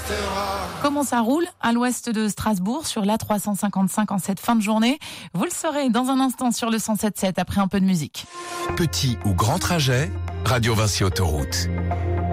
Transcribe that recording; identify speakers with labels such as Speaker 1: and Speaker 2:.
Speaker 1: Comment ça roule à l'ouest de Strasbourg sur l'A355 en cette fin de journée? Vous le saurez dans un instant sur le 107.7 après un peu de musique.
Speaker 2: Petit ou grand trajet, Radio Vinci Autoroute.